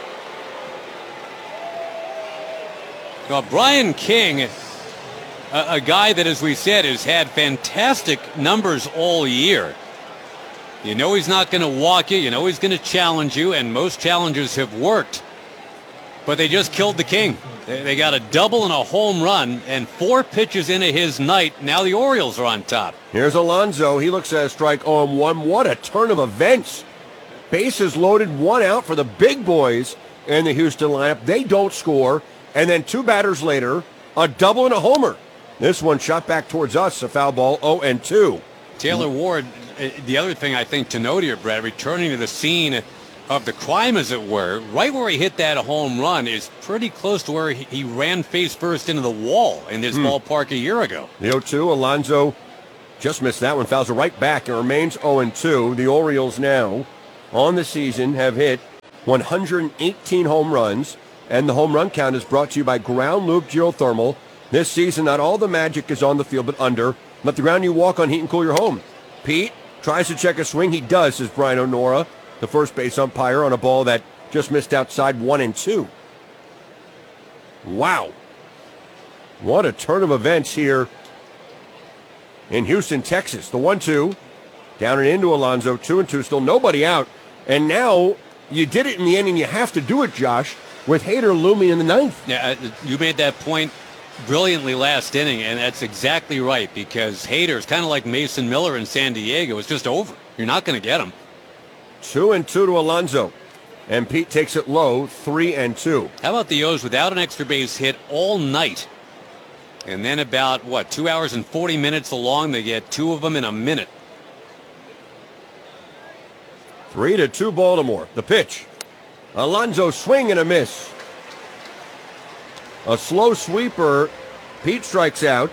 Well, Brian King, a, a guy that, as we said, has had fantastic numbers all year. You know he's not going to walk you. You know he's going to challenge you, and most challenges have worked. But they just killed the King. They, they got a double and a home run, and four pitches into his night. Now the Orioles are on top. Here's Alonso. He looks at a strike oh one. What a turn of events. Bases loaded, one out for the big boys in the Houston lineup. They don't score. And then two batters later, a double and a homer This one shot back towards us, a foul ball, oh and two. Taylor Ward, uh, the other thing I think to note here, Brad, returning to the scene of the crime, as it were, right where he hit that home run is pretty close to where he, he ran face first into the wall in this Hmm. ballpark a year ago. The oh two, Alonso just missed that one. Fouls it right back. It remains oh and two. The Orioles now, on the season, have hit one hundred eighteen home runs, and the home run count is brought to you by Ground Loop Geothermal. This season, not all the magic is on the field, but under. Let the ground you walk on heat and cool your home. Pete tries to check a swing. He does, says Brian O'Nora, the first base umpire, on a ball that just missed outside one and two. Wow. What a turn of events here in Houston, Texas. The one two, down and into Alonso, two and two, still nobody out. And now you did it in the inning. You have to do it, Josh, with Hader looming in the ninth. Yeah, uh, you made that point brilliantly last inning, and that's exactly right, because Hader's kind of like Mason Miller in San Diego. It's just over. You're not going to get him. Two and two to Alonso. And Pete takes it low, three and two. How about the O's without an extra base hit all night? And then about, what, two hours and forty minutes along, they get two of them in a minute. Three to two Baltimore. The pitch. Alonso swing and a miss. A slow sweeper. Pete strikes out.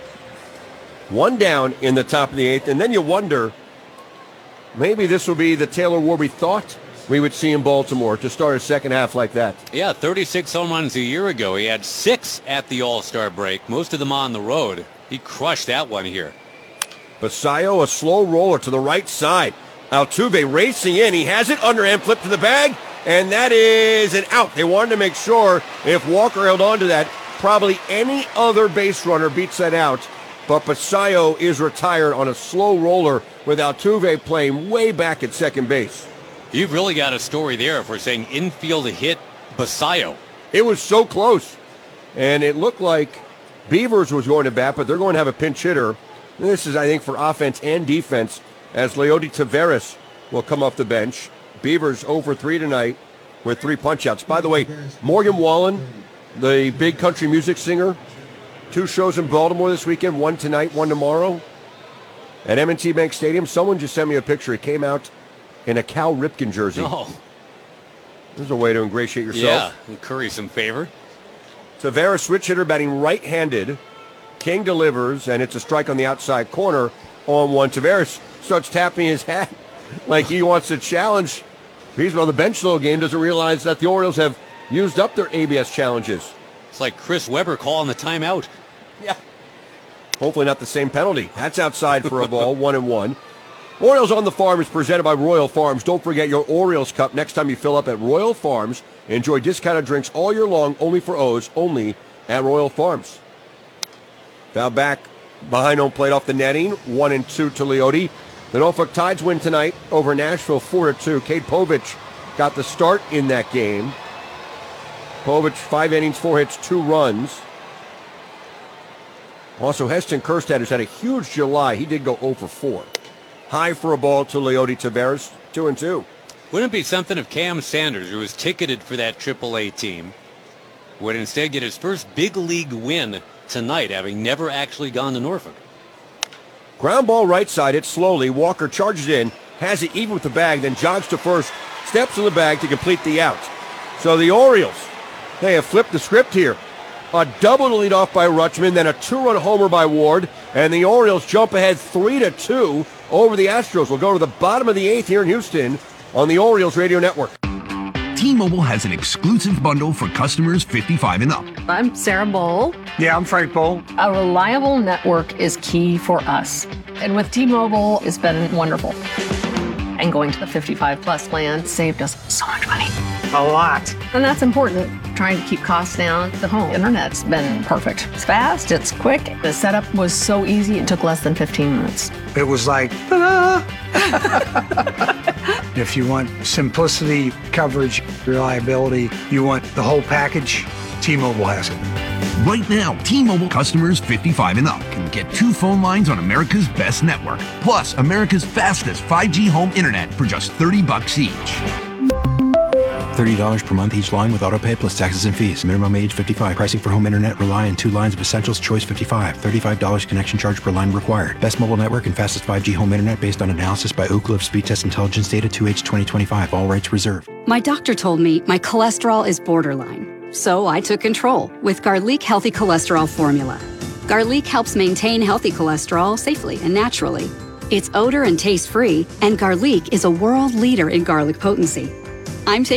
One down in the top of the eighth. And then you wonder, maybe this will be the Taylor Ward we thought we would see in Baltimore to start a second half like that. Yeah, thirty-six home runs a year ago. He had six at the All-Star break, most of them on the road. He crushed that one here. Basayo, a slow roller to the right side. Altuve racing in. He has it. Underhand flip to the bag. And that is an out. They wanted to make sure if Walker held on to that, probably any other base runner beats that out. But Basayo is retired on a slow roller with Altuve playing way back at second base. You've really got a story there if we're saying infield hit Basayo. It was so close. And it looked like Beavers was going to bat, but they're going to have a pinch hitter. And this is, I think, for offense and defense, as Leody Taveras will come off the bench. Beavers over three tonight with three punch-outs. By the way, Morgan Wallen, the big country music singer, two shows in Baltimore this weekend, one tonight, one tomorrow. At M and T Bank Stadium, someone just sent me a picture. He came out in a Cal Ripken jersey. Oh. There's a way to ingratiate yourself. Yeah, curry some favor. Taveras, switch hitter, batting right-handed. King delivers, and it's a strike on the outside corner on one. Taveras starts tapping his hat like he wants to challenge. He's on the bench the whole game, doesn't realize that the Orioles have used up their A B S challenges. It's like Chris Webber calling the timeout. Yeah. Hopefully not the same penalty. That's outside for a ball, one and one. Orioles on the Farm is presented by Royal Farms. Don't forget your Orioles cup next time you fill up at Royal Farms. Enjoy discounted drinks all year long, only for O's, only at Royal Farms. Foul back behind home plate off the netting, one and two to Leody. The Norfolk Tides win tonight over Nashville, four to two. Cade Povich got the start in that game. Povich, five innings, four hits, two runs. Also, Heston Kjerstad has had a huge July. He did go oh for four. High for a ball to Leody Taveras, two and two. Wouldn't it be something if Cam Sanders, who was ticketed for that triple A team, would instead get his first big league win tonight, having never actually gone to Norfolk? Ground ball right side, it's slowly. Walker charges in, has it even with the bag, then jogs to first, steps in the bag to complete the out. So the Orioles, they have flipped the script here. A double to lead off by Rutschman, then a two-run homer by Ward, and the Orioles jump ahead three to two over the Astros. We'll go to the bottom of the eighth here in Houston on the Orioles Radio Network. T-Mobile has an exclusive bundle for customers fifty-five and up. I'm Sarah Bowl. Yeah, I'm Frank Bowl. A reliable network is key for us. And with T-Mobile, it's been wonderful. And going to the fifty-five plus plan saved us so much money. A lot. And that's important. Trying to keep costs down. The home internet's been perfect. It's fast, it's quick. The setup was so easy, it took less than fifteen minutes. It was like, ta-da! If you want simplicity, coverage, reliability, you want the whole package, T-Mobile has it. Right now, T-Mobile customers fifty-five and up can get two phone lines on America's best network, plus America's fastest five G home internet for just thirty bucks each. thirty dollars per month each line with autopay plus taxes and fees. Minimum age fifty-five. Pricing for home internet rely on two lines of Essentials Choice fifty-five. thirty-five dollars connection charge per line required. Best mobile network and fastest five G home internet based on analysis by Oak Cliff Speed Test Intelligence Data two H twenty twenty-five. All rights reserved. My doctor told me my cholesterol is borderline. So I took control with Garlic Healthy Cholesterol Formula. Garlic helps maintain healthy cholesterol safely and naturally. It's odor and taste free, and Garlic is a world leader in garlic potency. I'm taking